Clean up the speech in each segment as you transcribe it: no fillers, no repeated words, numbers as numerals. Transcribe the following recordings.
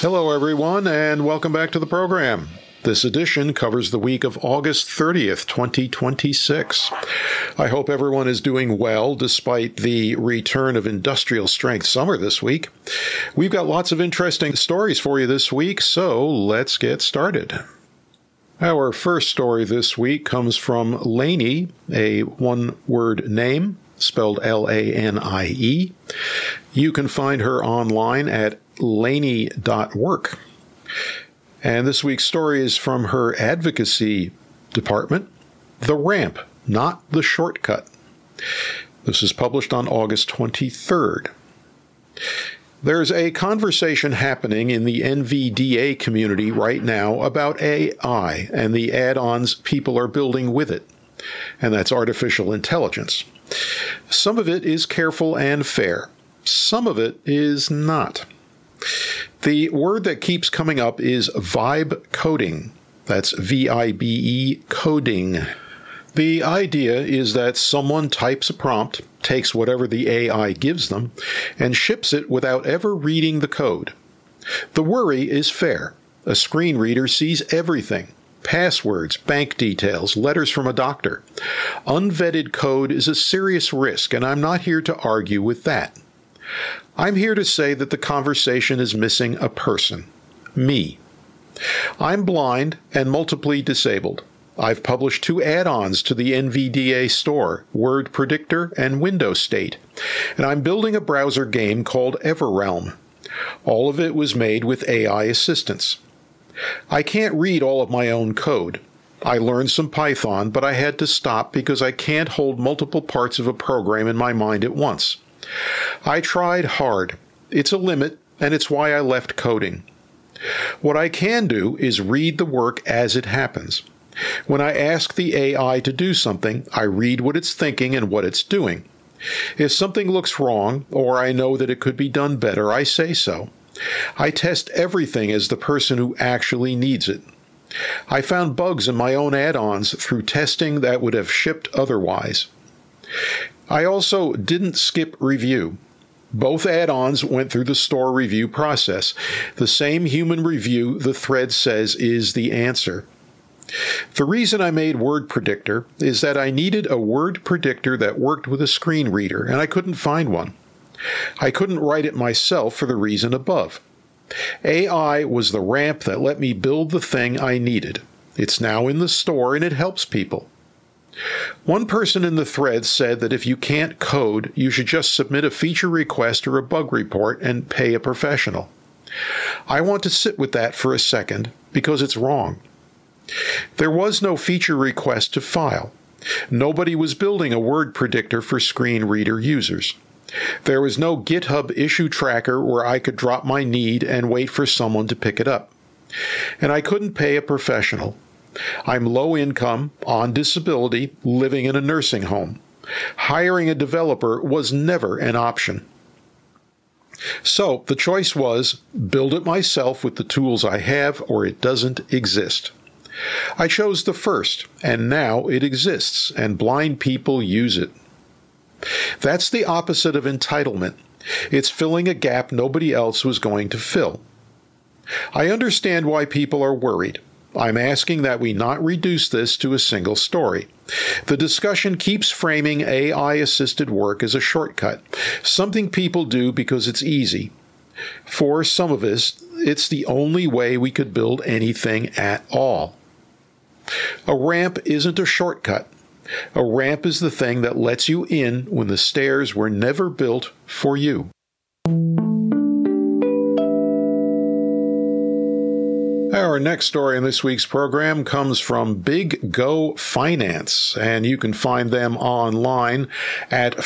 Hello, everyone, and welcome back to the program. This edition covers the week of August 30th, 2026. I hope everyone is doing well despite the return of industrial strength summer this week. We've got lots of interesting stories for you this week, so let's get started. Our first story this week comes from Lanie, a one-word name, spelled L-A-N-I-E. You can find her online at lanie.work. And this week's story is from her advocacy department, The Ramp, Not the Shortcut. This is published on August 23rd. There's a conversation happening in the NVDA community right now about AI and the add-ons people are building with it, and that's artificial intelligence. Some of it is careful and fair. Some of it is not. The word that keeps coming up is vibe coding. That's V-I-B-E coding. The idea is that someone types a prompt, takes whatever the AI gives them, and ships it without ever reading the code. The worry is fair. A screen reader sees everything. Passwords, bank details, letters from a doctor. Unvetted code is a serious risk, and I'm not here to argue with that. I'm here to say that the conversation is missing a person. Me. I'm blind and multiply disabled. I've published 2 add-ons to the NVDA store, Word Predictor and Window State, and I'm building a browser game called Everrealm. All of it was made with AI assistance. I can't read all of my own code. I learned some Python, but I had to stop because I can't hold multiple parts of a program in my mind at once. I tried hard. It's a limit, and it's why I left coding. What I can do is read the work as it happens. When I ask the AI to do something, I read what it's thinking and what it's doing. If something looks wrong, or I know that it could be done better, I say so. I test everything as the person who actually needs it. I found bugs in my own add-ons through testing that would have shipped otherwise. I also didn't skip review. Both add-ons went through the store review process. The same human review the thread says is the answer. The reason I made Word Predictor is that I needed a word predictor that worked with a screen reader, and I couldn't find one. I couldn't write it myself for the reason above. AI was the ramp that let me build the thing I needed. It's now in the store, and it helps people. One person in the thread said that if you can't code, you should just submit a feature request or a bug report and pay a professional. I want to sit with that for a second because it's wrong. There was no feature request to file. Nobody was building a word predictor for screen reader users. There was no GitHub issue tracker where I could drop my need and wait for someone to pick it up. And I couldn't pay a professional. I'm low income, on disability, living in a nursing home. Hiring a developer was never an option. So the choice was build it myself with the tools I have or it doesn't exist. I chose the first, and now it exists, and blind people use it. That's the opposite of entitlement. It's filling a gap nobody else was going to fill. I understand why people are worried. I'm asking that we not reduce this to a single story. The discussion keeps framing AI-assisted work as a shortcut, something people do because it's easy. For some of us, it's the only way we could build anything at all. A ramp isn't a shortcut. A ramp is the thing that lets you in when the stairs were never built for you. Our next story in this week's program comes from Big Go Finance, and you can find them online at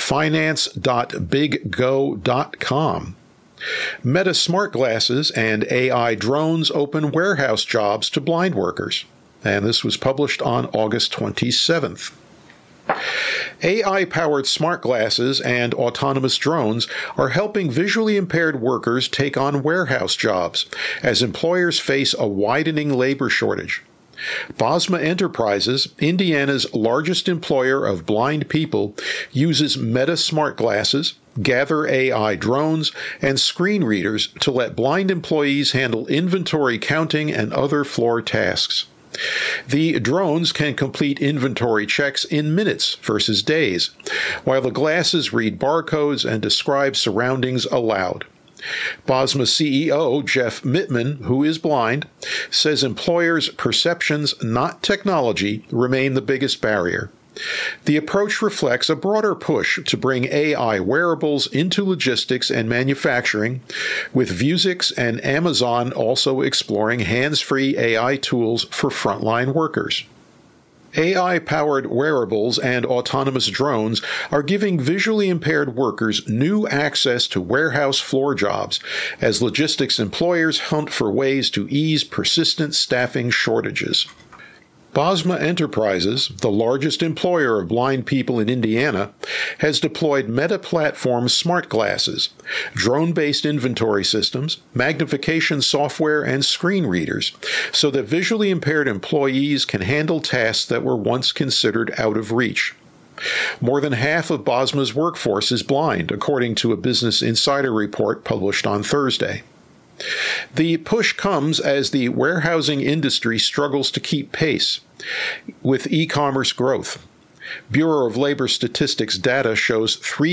finance.biggo.com. Meta smart glasses and AI drones open warehouse jobs to blind workers, and this was published on August 27th. AI-powered smart glasses and autonomous drones are helping visually impaired workers take on warehouse jobs as employers face a widening labor shortage. Bosma Enterprises, Indiana's largest employer of blind people, uses Meta smart glasses, Gather AI drones, and screen readers to let blind employees handle inventory counting and other floor tasks. The drones can complete inventory checks in minutes versus days, while the glasses read barcodes and describe surroundings aloud. Bosma CEO Jeff Mittman, who is blind, says employers' perceptions, not technology, remain the biggest barrier. The approach reflects a broader push to bring AI wearables into logistics and manufacturing, with Vuzix and Amazon also exploring hands-free AI tools for frontline workers. AI-powered wearables and autonomous drones are giving visually impaired workers new access to warehouse floor jobs as logistics employers hunt for ways to ease persistent staffing shortages. Bosma Enterprises, the largest employer of blind people in Indiana, has deployed Meta Platform smart glasses, drone-based inventory systems, magnification software, and screen readers, so that visually impaired employees can handle tasks that were once considered out of reach. More than half of Bosma's workforce is blind, according to a Business Insider report published on Thursday. The push comes as the warehousing industry struggles to keep pace with e-commerce growth. Bureau of Labor Statistics data shows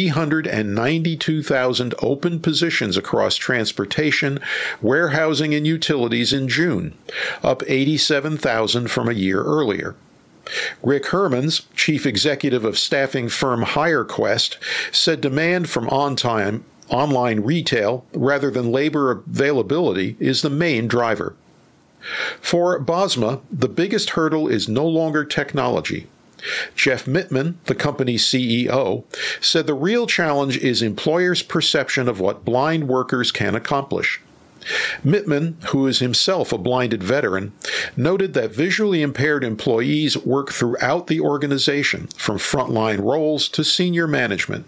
392,000 open positions across transportation, warehousing, and utilities in June, up 87,000 from a year earlier. Rick Hermans, chief executive of staffing firm HireQuest, said demand from online retail, rather than labor availability, is the main driver. For Bosma, the biggest hurdle is no longer technology. Jeff Mittman, the company's CEO, said the real challenge is employers' perception of what blind workers can accomplish. Mittman, who is himself a blinded veteran, noted that visually impaired employees work throughout the organization, from frontline roles to senior management.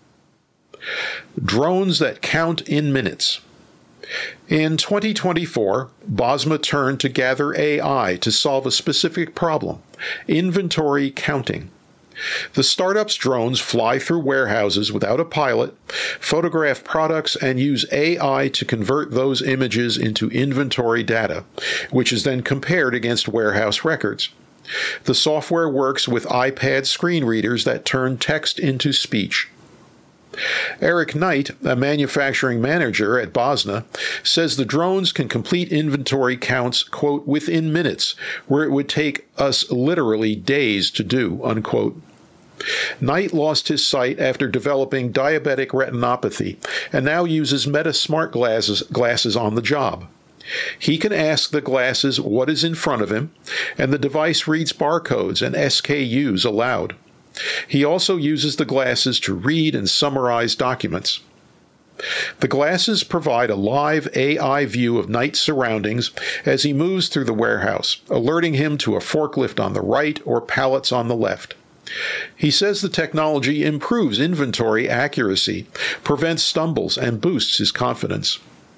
Drones that count in minutes. In 2024, Bosma turned to Gather AI to solve a specific problem: inventory counting. The startup's drones fly through warehouses without a pilot, photograph products, and use AI to convert those images into inventory data, which is then compared against warehouse records. The software works with iPad screen readers that turn text into speech. Eric Knight, a manufacturing manager at Bosma, says the drones can complete inventory counts, quote, within minutes, where it would take us literally days to do, unquote. Knight lost his sight after developing diabetic retinopathy and now uses Meta smart glasses on the job. He can ask the glasses what is in front of him, and the device reads barcodes and SKUs aloud. He also uses the glasses to read and summarize documents. The glasses provide a live AI view of Knight's surroundings as he moves through the warehouse, alerting him to a forklift on the right or pallets on the left. He says the technology improves inventory accuracy, prevents stumbles, and boosts his confidence.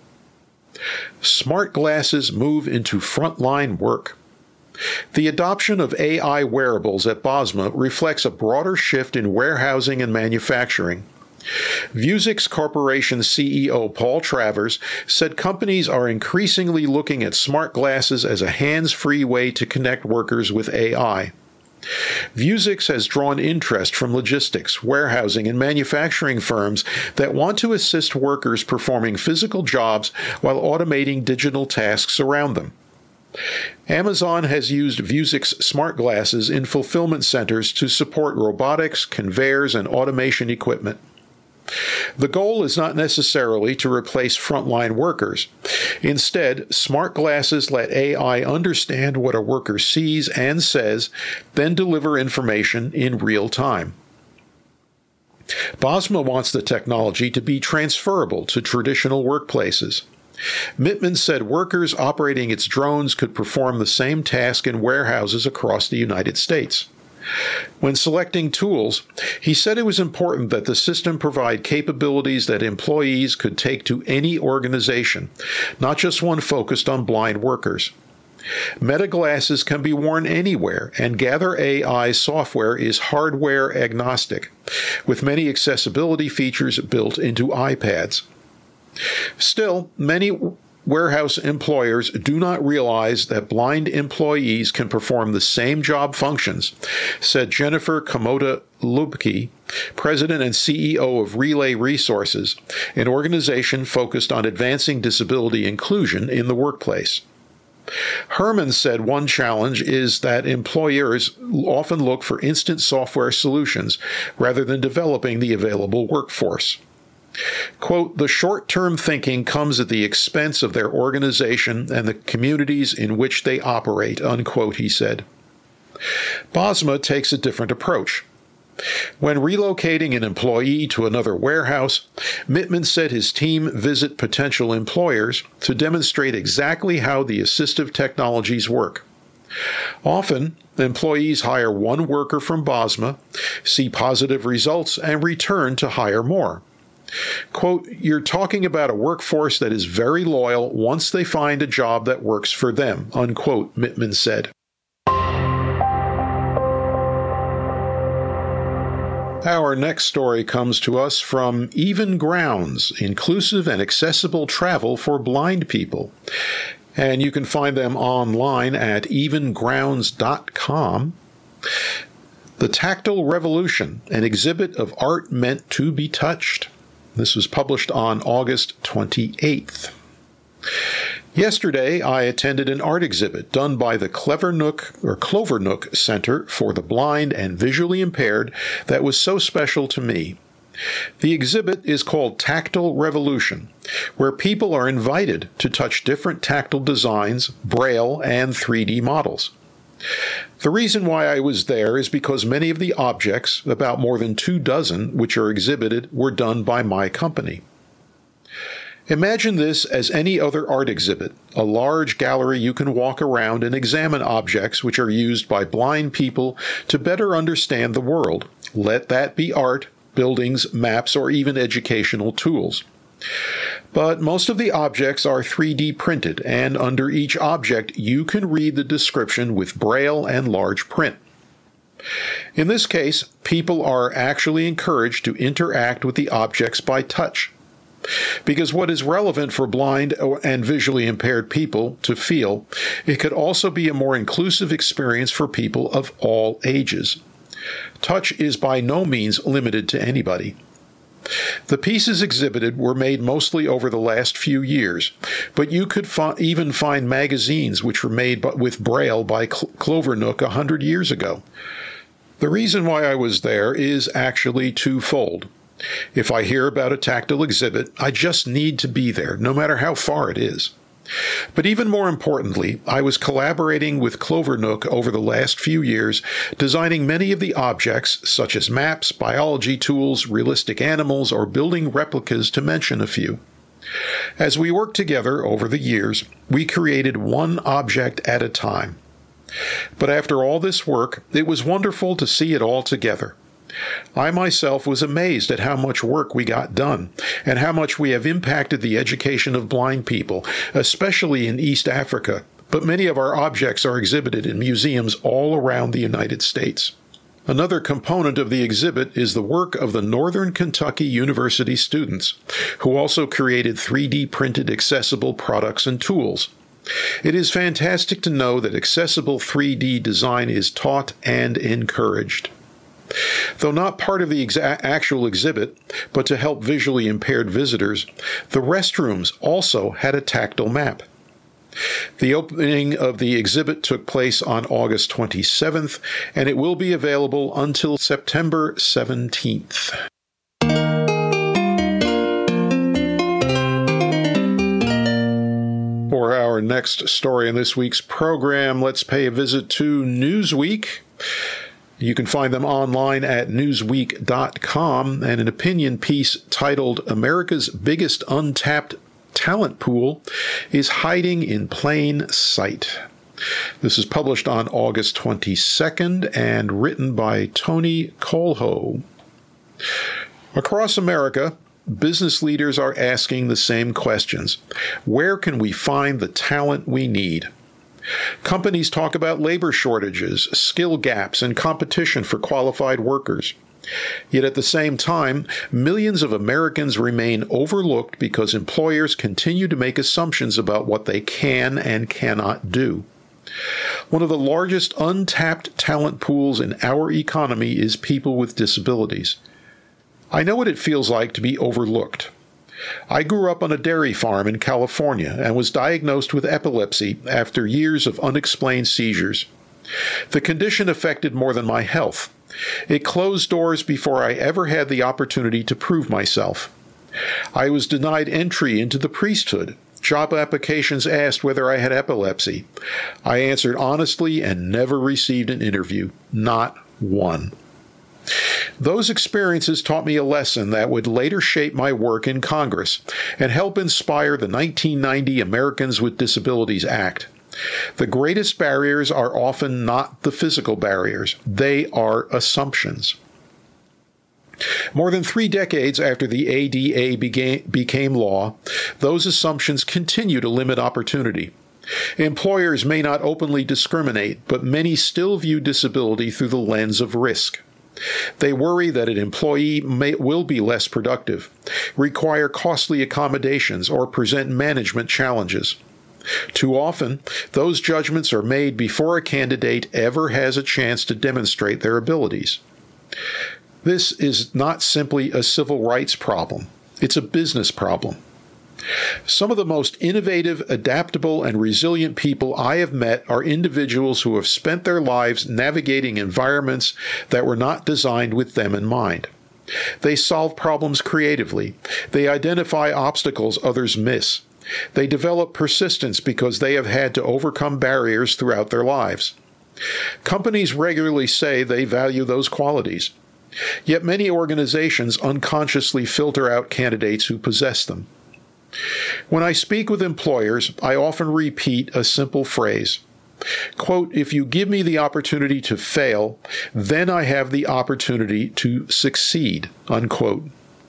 Smart glasses move into frontline work. The adoption of AI wearables at Bosma reflects a broader shift in warehousing and manufacturing. Vuzix Corporation CEO Paul Travers said companies are increasingly looking at smart glasses as a hands-free way to connect workers with AI. Vuzix has drawn interest from logistics, warehousing, and manufacturing firms that want to assist workers performing physical jobs while automating digital tasks around them. Amazon has used Vuzix smart glasses in fulfillment centers to support robotics, conveyors, and automation equipment. The goal is not necessarily to replace frontline workers. Instead, smart glasses let AI understand what a worker sees and says, then deliver information in real time. Bosma wants the technology to be transferable to traditional workplaces. Mittman said workers operating its drones could perform the same task in warehouses across the United States. When selecting tools, he said it was important that the system provide capabilities that employees could take to any organization, not just one focused on blind workers. Meta glasses can be worn anywhere, and Gather AI software is hardware agnostic, with many accessibility features built into iPads. Still, many warehouse employers do not realize that blind employees can perform the same job functions, said Jennifer Komoda-Lubke, president and CEO of Relay Resources, an organization focused on advancing disability inclusion in the workplace. Herman said one challenge is that employers often look for instant software solutions rather than developing the available workforce. Quote, the short-term thinking comes at the expense of their organization and the communities in which they operate, unquote, he said. Bosma takes a different approach. When relocating an employee to another warehouse, Mittman said his team visit potential employers to demonstrate exactly how the assistive technologies work. Often, employees hire one worker from Bosma, see positive results, and return to hire more. Quote, you're talking about a workforce that is very loyal once they find a job that works for them, unquote, Mittman said. Our next story comes to us from Even Grounds, inclusive and accessible travel for blind people. And you can find them online at evengrounds.com. The Tactile Revolution, an exhibit of art meant to be touched. This was published on August 28th. Yesterday, I attended an art exhibit done by the Clovernook Center for the Blind and Visually Impaired that was so special to me. The exhibit is called Tactile Revolution, where people are invited to touch different tactile designs, Braille, and 3D models. The reason why I was there is because many of the objects, about more than 24, which are exhibited, were done by my company. Imagine this as any other art exhibit, a large gallery you can walk around and examine objects which are used by blind people to better understand the world. Let that be art, buildings, maps, or even educational tools. But most of the objects are 3D printed, and under each object you can read the description with Braille and large print. In this case, people are actually encouraged to interact with the objects by touch. Because what is relevant for blind and visually impaired people to feel, it could also be a more inclusive experience for people of all ages. Touch is by no means limited to anybody. The pieces exhibited were made mostly over the last few years, but you could even find magazines which were made with Braille by Clovernook 100 years ago. The reason why I was there is actually twofold. If I hear about a tactile exhibit, I just need to be there, no matter how far it is. But even more importantly, I was collaborating with Clovernook over the last few years, designing many of the objects, such as maps, biology tools, realistic animals, or building replicas, to mention a few. As we worked together over the years, we created one object at a time. But after all this work, it was wonderful to see it all together. I myself was amazed at how much work we got done and how much we have impacted the education of blind people, especially in East Africa, but many of our objects are exhibited in museums all around the United States. Another component of the exhibit is the work of the Northern Kentucky University students, who also created 3D printed accessible products and tools. It is fantastic to know that accessible 3D design is taught and encouraged. Though not part of the actual exhibit, but to help visually impaired visitors, the restrooms also had a tactile map. The opening of the exhibit took place on August 27th, and it will be available until September 17th. For our next story in this week's program, let's pay a visit to Newsweek. You can find them online at newsweek.com, and an opinion piece titled America's Biggest Untapped Talent Pool is Hiding in Plain Sight. This is published on August 22nd and written by Tony Colho. Across America, business leaders are asking the same questions. Where can we find the talent we need? Companies talk about labor shortages, skill gaps, and competition for qualified workers. Yet at the same time, millions of Americans remain overlooked because employers continue to make assumptions about what they can and cannot do. One of the largest untapped talent pools in our economy is people with disabilities. I know what it feels like to be overlooked. I grew up on a dairy farm in California and was diagnosed with epilepsy after years of unexplained seizures. The condition affected more than my health. It closed doors before I ever had the opportunity to prove myself. I was denied entry into the priesthood. Job applications asked whether I had epilepsy. I answered honestly and never received an interview. Not one. Those experiences taught me a lesson that would later shape my work in Congress and help inspire the 1990 Americans with Disabilities Act. The greatest barriers are often not the physical barriers. They are assumptions. More than 3 decades after the ADA became law, those assumptions continue to limit opportunity. Employers may not openly discriminate, but many still view disability through the lens of risk. They worry that an employee will be less productive, require costly accommodations, or present management challenges. Too often, those judgments are made before a candidate ever has a chance to demonstrate their abilities. This is not simply a civil rights problem. It's a business problem. Some of the most innovative, adaptable, and resilient people I have met are individuals who have spent their lives navigating environments that were not designed with them in mind. They solve problems creatively. They identify obstacles others miss. They develop persistence because they have had to overcome barriers throughout their lives. Companies regularly say they value those qualities. Yet many organizations unconsciously filter out candidates who possess them. When I speak with employers, I often repeat a simple phrase. Quote, "If you give me the opportunity to fail, then I have the opportunity to succeed." Unquote.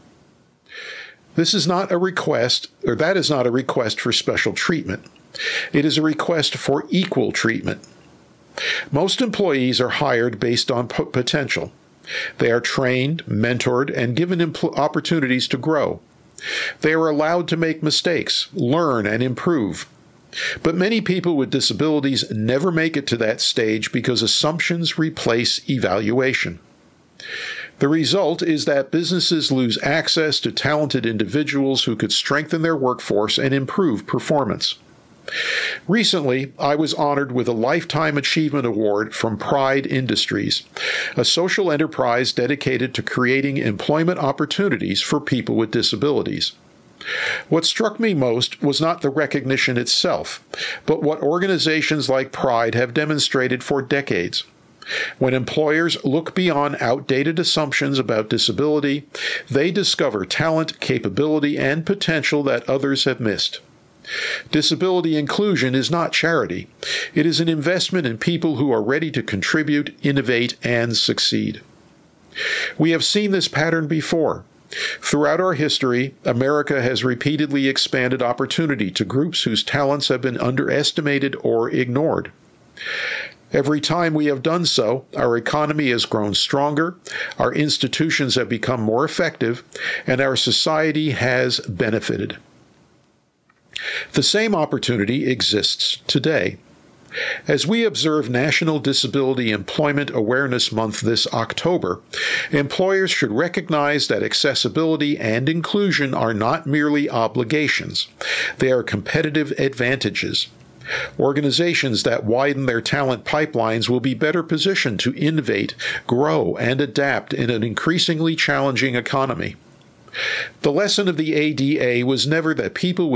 That is not a request for special treatment. It is a request for equal treatment. Most employees are hired based on potential. They are trained, mentored, and given opportunities to grow. They are allowed to make mistakes, learn, and improve. But many people with disabilities never make it to that stage because assumptions replace evaluation. The result is that businesses lose access to talented individuals who could strengthen their workforce and improve performance. Recently, I was honored with a Lifetime Achievement Award from Pride Industries, a social enterprise dedicated to creating employment opportunities for people with disabilities. What struck me most was not the recognition itself, but what organizations like Pride have demonstrated for decades. When employers look beyond outdated assumptions about disability, they discover talent, capability, and potential that others have missed. Disability inclusion is not charity. It is an investment in people who are ready to contribute, innovate, and succeed. We have seen this pattern before. Throughout our history, America has repeatedly expanded opportunity to groups whose talents have been underestimated or ignored. Every time we have done so, our economy has grown stronger, our institutions have become more effective, and our society has benefited. The same opportunity exists today. As we observe National Disability Employment Awareness Month this October, employers should recognize that accessibility and inclusion are not merely obligations. They are competitive advantages. Organizations that widen their talent pipelines will be better positioned to innovate, grow, and adapt in an increasingly challenging economy. The lesson of the ADA was never that people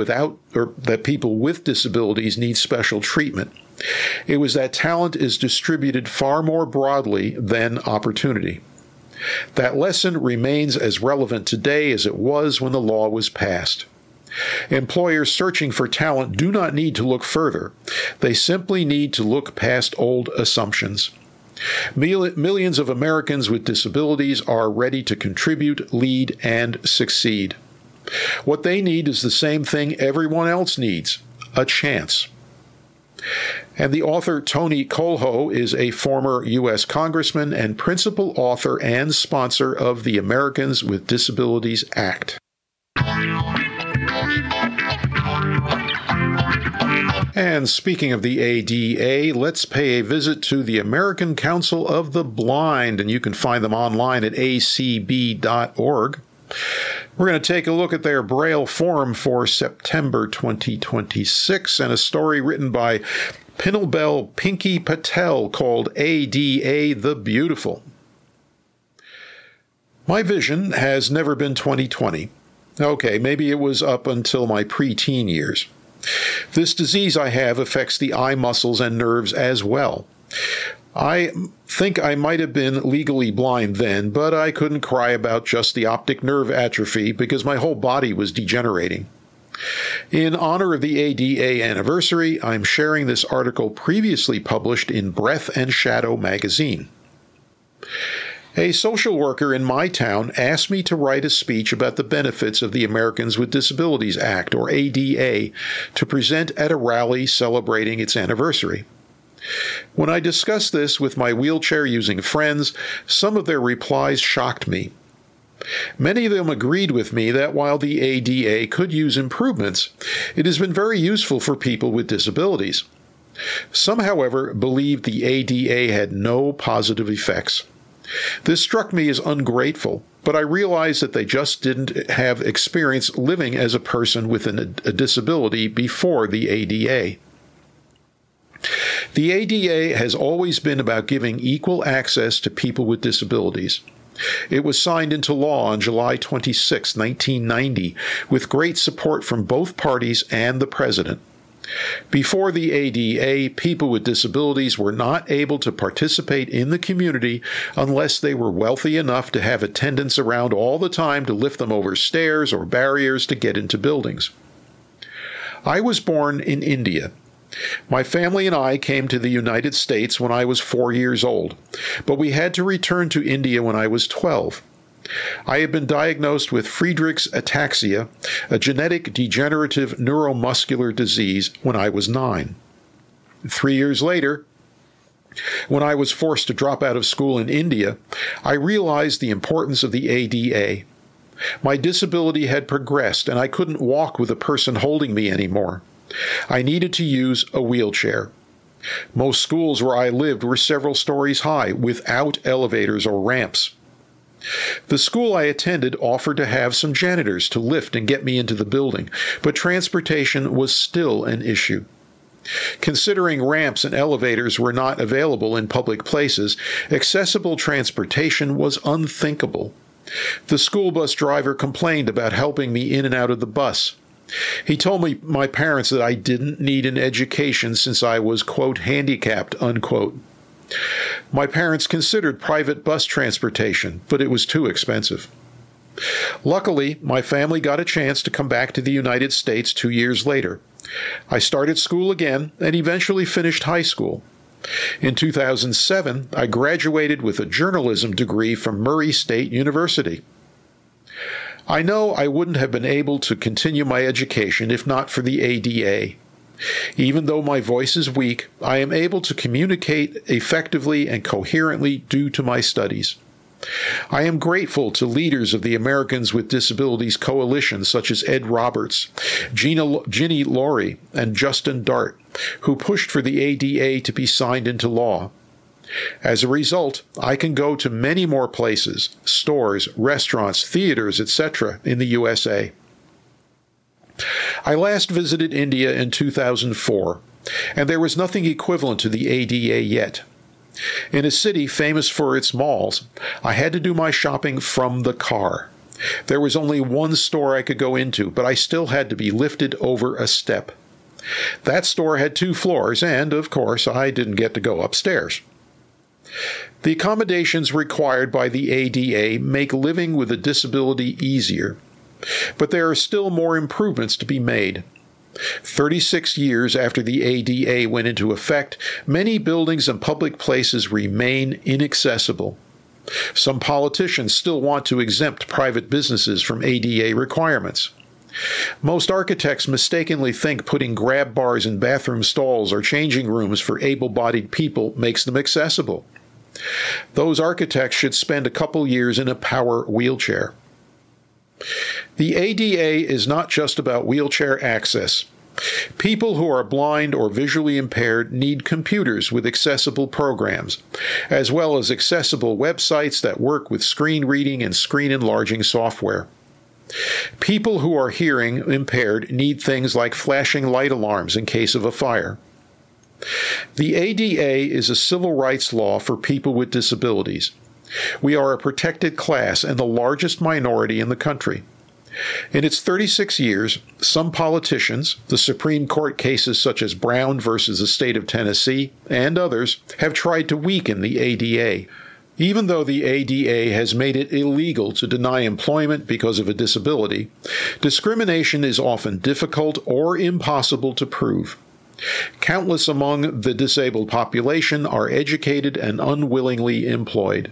with disabilities need special treatment. It was that talent is distributed far more broadly than opportunity. That lesson remains as relevant today as it was when the law was passed. Employers searching for talent do not need to look further. They simply need to look past old assumptions. Millions of Americans with disabilities are ready to contribute, lead, and succeed. What they need is the same thing everyone else needs: a chance. And the author Tony Colho is a former U.S. congressman and principal author and sponsor of the Americans with Disabilities Act. And speaking of the ADA, let's pay a visit to the American Council of the Blind, and you can find them online at acb.org. We're going to take a look at their Braille Forum for September 2026 and a story written by Pinelbel Pinky Patel called ADA the Beautiful. My vision has never been 20/20. Okay, maybe it was up until my preteen years. This disease I have affects the eye muscles and nerves as well. I think I might have been legally blind then, but I couldn't cry about just the optic nerve atrophy because my whole body was degenerating. In honor of the ADA anniversary, I'm sharing this article previously published in Breath and Shadow magazine. A social worker in my town asked me to write a speech about the benefits of the Americans with Disabilities Act, or ADA, to present at a rally celebrating its anniversary. When I discussed this with my wheelchair-using friends, some of their replies shocked me. Many of them agreed with me that while the ADA could use improvements, it has been very useful for people with disabilities. Some, however, believed the ADA had no positive effects. This struck me as ungrateful, but I realized that they just didn't have experience living as a person with a disability before the ADA. The ADA has always been about giving equal access to people with disabilities. It was signed into law on July 26, 1990, with great support from both parties and the president. Before the ADA, people with disabilities were not able to participate in the community unless they were wealthy enough to have attendants around all the time to lift them over stairs or barriers to get into buildings. I was born in India. My family and I came to the United States when I was 4 years old, but we had to return to India when I was 12. I had been diagnosed with Friedreich's ataxia, a genetic degenerative neuromuscular disease, when I was 9. 3 years later, when I was forced to drop out of school in India, I realized the importance of the ADA. My disability had progressed, and I couldn't walk with a person holding me anymore. I needed to use a wheelchair. Most schools where I lived were several stories high, without elevators or ramps. The school I attended offered to have some janitors to lift and get me into the building, but transportation was still an issue. Considering ramps and elevators were not available in public places, accessible transportation was unthinkable. The school bus driver complained about helping me in and out of the bus. He told my parents that I didn't need an education since I was, quote, handicapped, unquote. My parents considered private bus transportation, but it was too expensive. Luckily, my family got a chance to come back to the United States 2 years later. I started school again and eventually finished high school. In 2007, I graduated with a journalism degree from Murray State University. I know I wouldn't have been able to continue my education if not for the ADA. Even though my voice is weak, I am able to communicate effectively and coherently due to my studies. I am grateful to leaders of the Americans with Disabilities Coalition such as Ed Roberts, Ginny Laurie, and Justin Dart, who pushed for the ADA to be signed into law. As a result, I can go to many more places, stores, restaurants, theaters, etc. in the USA. I last visited India in 2004, and there was nothing equivalent to the ADA yet. In a city famous for its malls, I had to do my shopping from the car. There was only one store I could go into, but I still had to be lifted over a step. That store had 2 floors, and, of course, I didn't get to go upstairs. The accommodations required by the ADA make living with a disability easier, but there are still more improvements to be made. 36 years after the ADA went into effect, many buildings and public places remain inaccessible. Some politicians still want to exempt private businesses from ADA requirements. Most architects mistakenly think putting grab bars in bathroom stalls or changing rooms for able-bodied people makes them accessible. Those architects should spend a couple years in a power wheelchair. The ADA is not just about wheelchair access. People who are blind or visually impaired need computers with accessible programs, as well as accessible websites that work with screen reading and screen enlarging software. People who are hearing impaired need things like flashing light alarms in case of a fire. The ADA is a civil rights law for people with disabilities. We are a protected class and the largest minority in the country. In its 36 years, some politicians, the Supreme Court cases such as Brown versus the state of Tennessee, and others, have tried to weaken the ADA. Even though the ADA has made it illegal to deny employment because of a disability, discrimination is often difficult or impossible to prove. Countless among the disabled population are educated and unwillingly unemployed.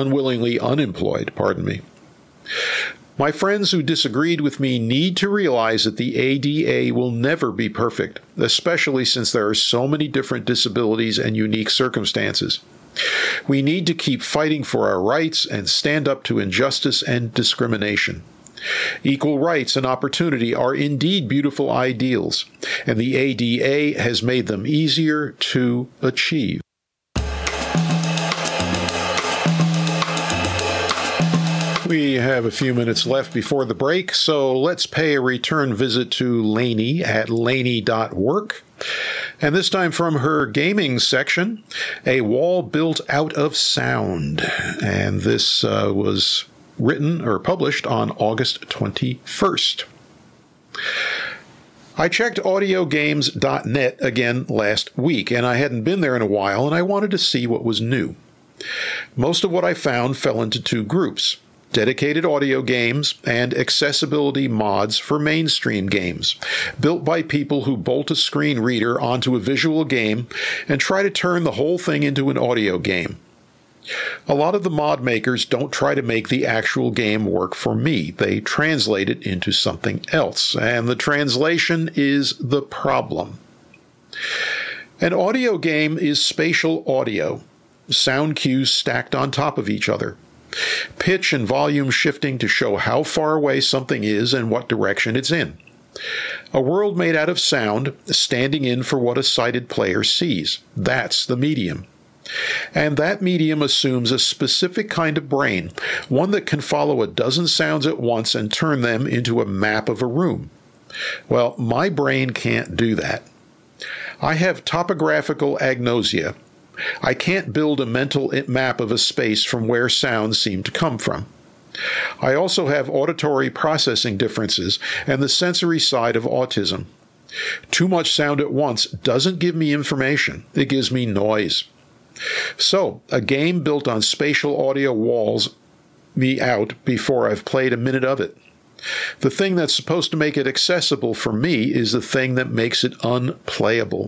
My friends who disagreed with me need to realize that the ADA will never be perfect, especially since there are so many different disabilities and unique circumstances. We need to keep fighting for our rights and stand up to injustice and discrimination. Equal rights and opportunity are indeed beautiful ideals, and the ADA has made them easier to achieve. We have a few minutes left before the break, so let's pay a return visit to Lainey at laney.work. And this time from her gaming section, a wall built out of sound. And this was written or published on August 21st. I checked audiogames.net again last week, and I hadn't been there in a while, and I wanted to see what was new. Most of what I found fell into two groups: dedicated audio games and accessibility mods for mainstream games, built by people who bolt a screen reader onto a visual game and try to turn the whole thing into an audio game. A lot of the mod makers don't try to make the actual game work for me. They translate it into something else, and the translation is the problem. An audio game is spatial audio, sound cues stacked on top of each other, pitch and volume shifting to show how far away something is and what direction it's in. A world made out of sound, standing in for what a sighted player sees. That's the medium. And that medium assumes a specific kind of brain, one that can follow a dozen sounds at once and turn them into a map of a room. Well, my brain can't do that. I have topographical agnosia. I can't build a mental map of a space from where sounds seem to come from. I also have auditory processing differences and the sensory side of autism. Too much sound at once doesn't give me information. It gives me noise. So, a game built on spatial audio walls me out before I've played a minute of it. The thing that's supposed to make it accessible for me is the thing that makes it unplayable.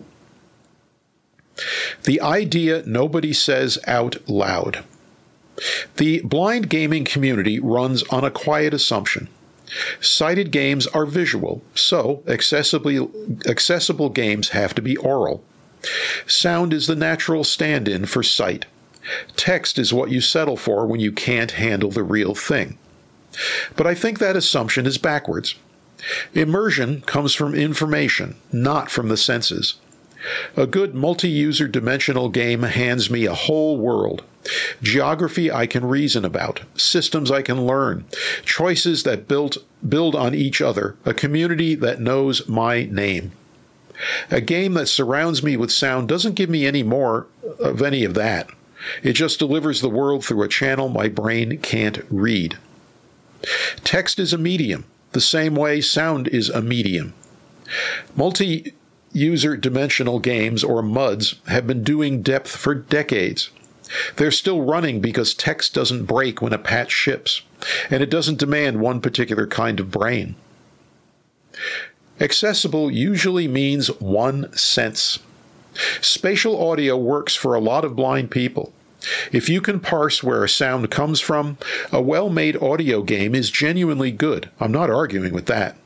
The idea nobody says out loud. The blind gaming community runs on a quiet assumption. Sighted games are visual, so accessible games have to be oral. Sound is the natural stand-in for sight. Text is what you settle for when you can't handle the real thing. But I think that assumption is backwards. Immersion comes from information, not from the senses. A good multi-user dimensional game hands me a whole world. Geography I can reason about, systems I can learn, choices that build on each other, a community that knows my name. A game that surrounds me with sound doesn't give me any more of any of that. It just delivers the world through a channel my brain can't read. Text is a medium, the same way sound is a medium. Multi-user dimensional games, or MUDs, have been doing depth for decades. They're still running because text doesn't break when a patch ships, and it doesn't demand one particular kind of brain. Accessible usually means one sense. Spatial audio works for a lot of blind people. If you can parse where a sound comes from, a well-made audio game is genuinely good. I'm not arguing with that.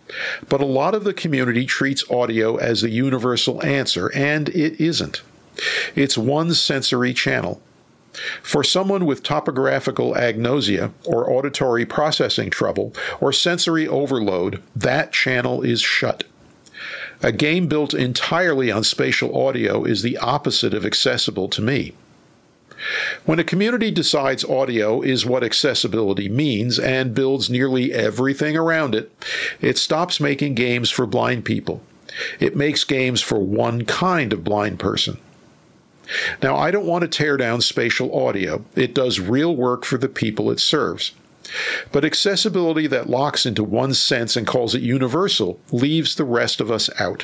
But a lot of the community treats audio as the universal answer, and it isn't. It's one sensory channel. For someone with topographical agnosia or auditory processing trouble or sensory overload, that channel is shut. A game built entirely on spatial audio is the opposite of accessible to me. When a community decides audio is what accessibility means and builds nearly everything around it, it stops making games for blind people. It makes games for one kind of blind person. Now, I don't want to tear down spatial audio. It does real work for the people it serves. But accessibility that locks into one sense and calls it universal leaves the rest of us out.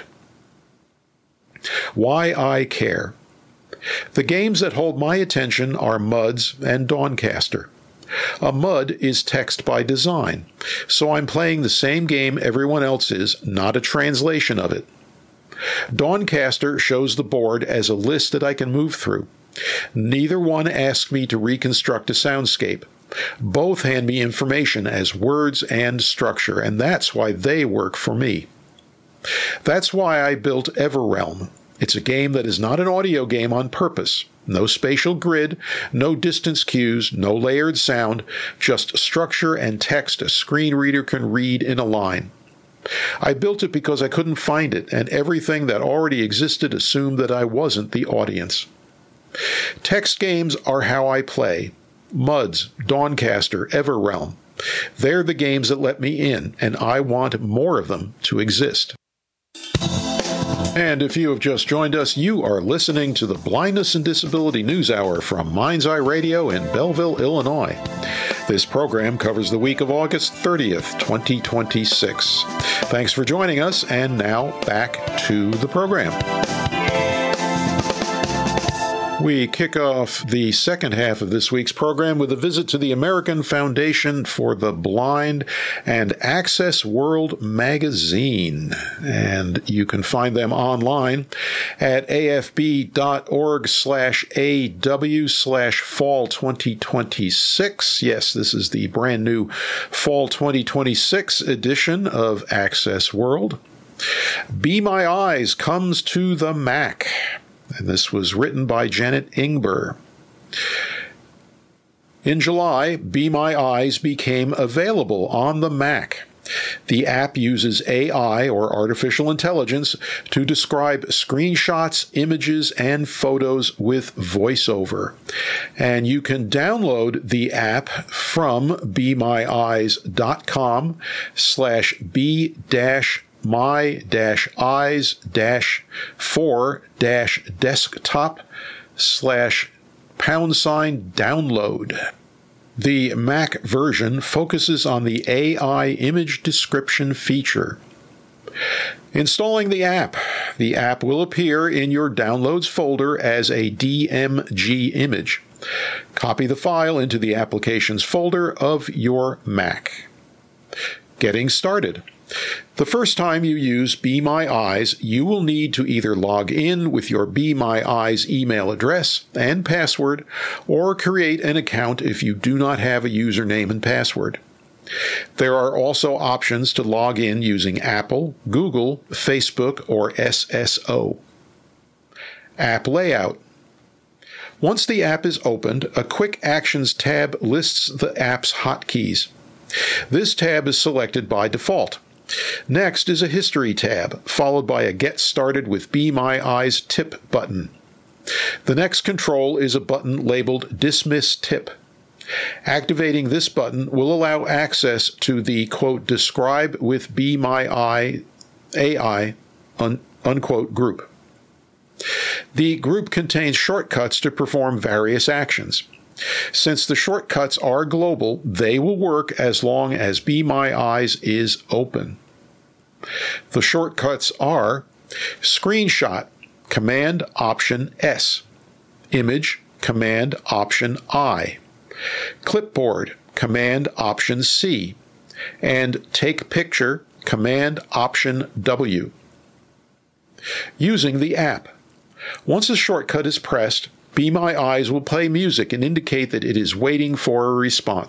Why I care. The games that hold my attention are MUDs and Dawncaster. A MUD is text by design, so I'm playing the same game everyone else is, not a translation of it. Dawncaster shows the board as a list that I can move through. Neither one asks me to reconstruct a soundscape. Both hand me information as words and structure, and that's why they work for me. That's why I built Everrealm. It's a game that is not an audio game on purpose. No spatial grid, no distance cues, no layered sound, just structure and text a screen reader can read in a line. I built it because I couldn't find it, and everything that already existed assumed that I wasn't the audience. Text games are how I play. MUDs, Dawncaster, Everrealm. They're the games that let me in, and I want more of them to exist. And if you have just joined us, you are listening to the Blindness and Disability News Hour from Mind's Eye Radio in Belleville, Illinois. This program covers the week of August 30th, 2026. Thanks for joining us, and now back to the program. We kick off the second half of this week's program with a visit to the American Foundation for the Blind and Access World magazine. And you can find them online at afb.org/AW/fall 2026. Yes, this is the brand new fall 2026 edition of Access World. Be My Eyes comes to the Mac. And this was written by Janet Ingber. In July, Be My Eyes became available on the Mac. The app uses AI, or artificial intelligence, to describe screenshots, images, and photos with voiceover. And you can download the app from BeMyEyes.com/B-my-eyes-4-desktop/#download. The Mac version focuses on the AI image description feature. Installing the app. The app will appear in your Downloads folder as a DMG image. Copy the file into the Applications folder of your Mac. Getting started. The first time you use Be My Eyes, you will need to either log in with your Be My Eyes email address and password, or create an account if you do not have a username and password. There are also options to log in using Apple, Google, Facebook, or SSO. App layout. Once the app is opened, a Quick Actions tab lists the app's hotkeys. This tab is selected by default. Next is a History tab, followed by a Get Started with Be My Eyes tip button. The next control is a button labeled Dismiss Tip. Activating this button will allow access to the, quote, Describe with Be My Eye AI, unquote, group. The group contains shortcuts to perform various actions. Since the shortcuts are global, they will work as long as Be My Eyes is open. The shortcuts are Screenshot, Command-Option-S, Image, Command-Option-I, Clipboard, Command-Option-C, and Take Picture, Command-Option-W. Using the app. Once a shortcut is pressed, Be My Eyes will play music and indicate that it is waiting for a response.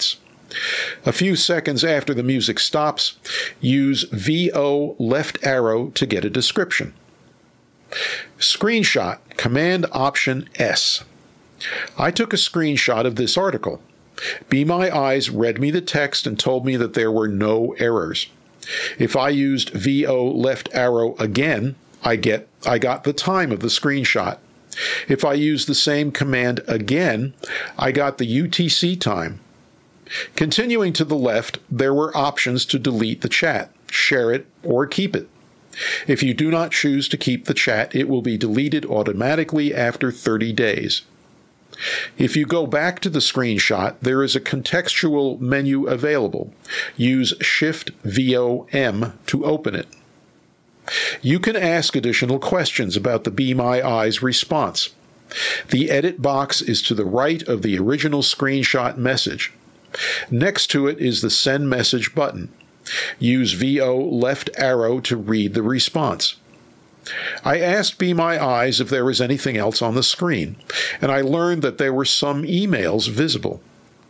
A few seconds after the music stops, use VO left arrow to get a description. Screenshot, Command-Option-S. I took a screenshot of this article. Be My Eyes read me the text and told me that there were no errors. If I used VO left arrow again, I got the time of the screenshot. If I used the same command again, I got the UTC time. Continuing to the left, there were options to delete the chat, share it, or keep it. If you do not choose to keep the chat, it will be deleted automatically after 30 days. If you go back to the screenshot, there is a contextual menu available. Use Shift-VO-M to open it. You can ask additional questions about the Be My Eyes response. The edit box is to the right of the original screenshot message. Next to it is the Send Message button. Use VO left arrow to read the response. I asked Be My Eyes if there was anything else on the screen, and I learned that there were some emails visible.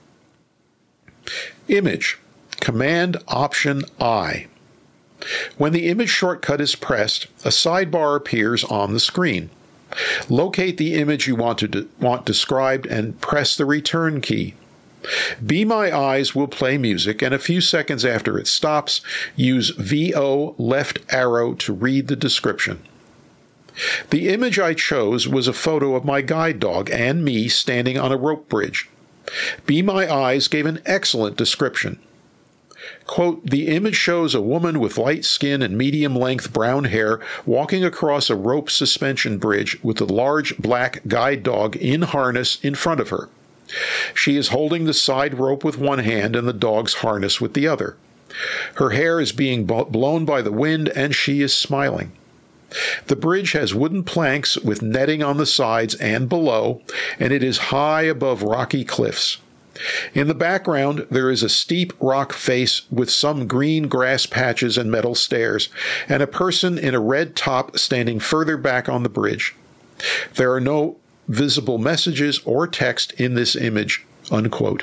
Image, Command-Option-I. When the image shortcut is pressed, a sidebar appears on the screen. Locate the image you want described and press the return key. Be My Eyes will play music, and a few seconds after it stops, use VO left arrow to read the description. The image I chose was a photo of my guide dog and me standing on a rope bridge. Be My Eyes gave an excellent description. Quote, the image shows a woman with light skin and medium-length brown hair walking across a rope suspension bridge with a large black guide dog in harness in front of her. She is holding the side rope with one hand and the dog's harness with the other. Her hair is being blown by the wind and she is smiling. The bridge has wooden planks with netting on the sides and below, and it is high above rocky cliffs. In the background, there is a steep rock face with some green grass patches and metal stairs, and a person in a red top standing further back on the bridge. There are no visible messages or text in this image, unquote.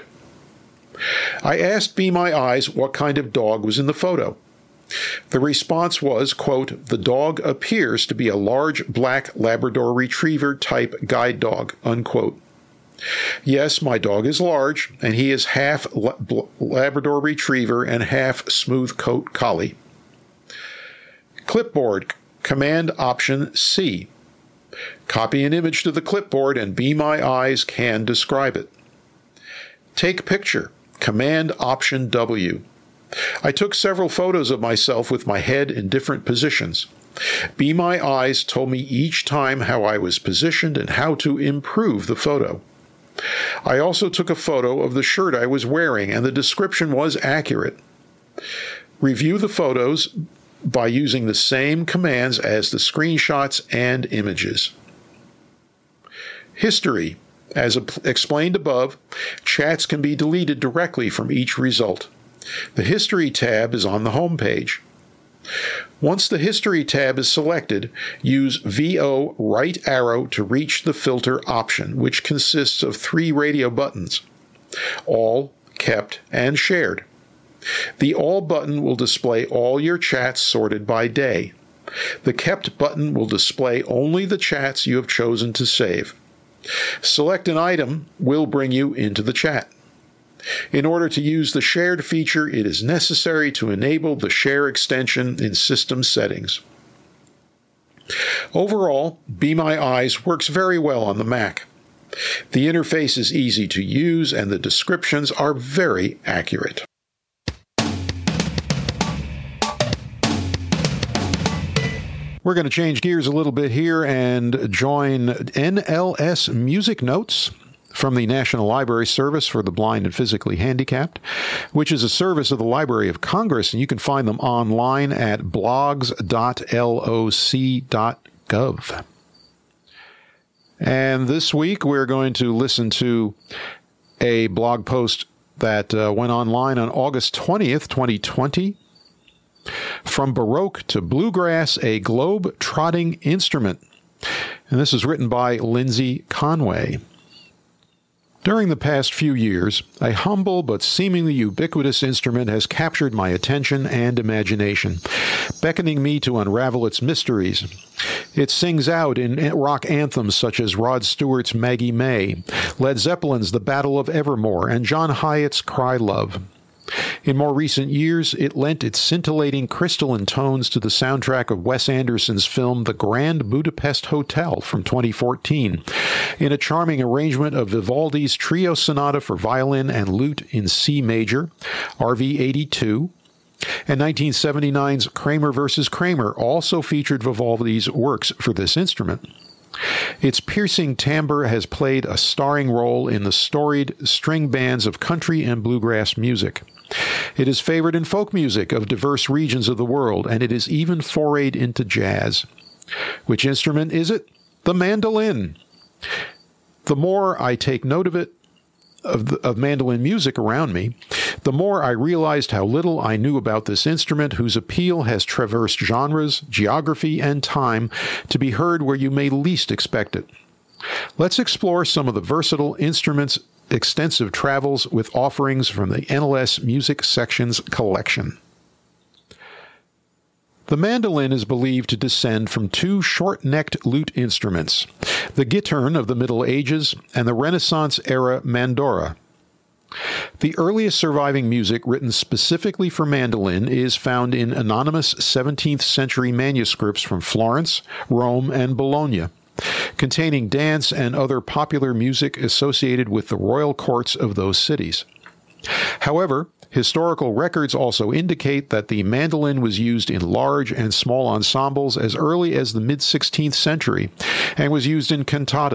I asked Be My Eyes what kind of dog was in the photo. The response was, quote, the dog appears to be a large black Labrador Retriever type guide dog, unquote. Yes, my dog is large, and he is half Labrador Retriever and half smooth coat collie. Clipboard, Command-Option-C. Copy an image to the clipboard and Be My Eyes can describe it. Take picture, Command-Option-W. I took several photos of myself with my head in different positions. Be My Eyes told me each time how I was positioned and how to improve the photo. I also took a photo of the shirt I was wearing, and the description was accurate. Review the photos by using the same commands as the screenshots and images. History. As explained above, chats can be deleted directly from each result. The History tab is on the home page. Once the History tab is selected, use VO right arrow to reach the filter option, which consists of 3 radio buttons: All, Kept, and Shared. The All button will display all your chats sorted by day. The Kept button will display only the chats you have chosen to save. Select an item will bring you into the chat. In order to use the Shared feature, it is necessary to enable the Share extension in System Settings. Overall, Be My Eyes works very well on the Mac. The interface is easy to use and the descriptions are very accurate. We're going to change gears a little bit here and join NLS Music Notes from the National Library Service for the Blind and Physically Handicapped, which is a service of the Library of Congress, and you can find them online at blogs.loc.gov. And this week we're going to listen to a blog post that went online on August 20th, 2020. From Baroque to Bluegrass, a globe-trotting instrument. And this is written by Lindsay Conway. During the past few years, a humble but seemingly ubiquitous instrument has captured my attention and imagination, beckoning me to unravel its mysteries. It sings out in rock anthems such as Rod Stewart's Maggie May, Led Zeppelin's The Battle of Evermore, and John Hiatt's Cry Love. In more recent years, it lent its scintillating crystalline tones to the soundtrack of Wes Anderson's film The Grand Budapest Hotel from 2014, in a charming arrangement of Vivaldi's Trio Sonata for violin and lute in C major, RV 82, and 1979's Kramer vs. Kramer also featured Vivaldi's works for this instrument. Its piercing timbre has played a starring role in the storied string bands of country and bluegrass music. It is favored in folk music of diverse regions of the world, and it is even forayed into jazz. Which instrument is it? The mandolin. The more I take note of mandolin music around me, the more I realized how little I knew about this instrument, whose appeal has traversed genres, geography, and time to be heard where you may least expect it. Let's explore some of the versatile instrument's extensive travels with offerings from the NLS Music Section's collection. The mandolin is believed to descend from two short-necked lute instruments, the gittern of the Middle Ages and the Renaissance-era mandora. The earliest surviving music written specifically for mandolin is found in anonymous 17th century manuscripts from Florence, Rome, and Bologna, containing dance and other popular music associated with the royal courts of those cities. However, historical records also indicate that the mandolin was used in large and small ensembles as early as the mid-16th century and was used in cantatas.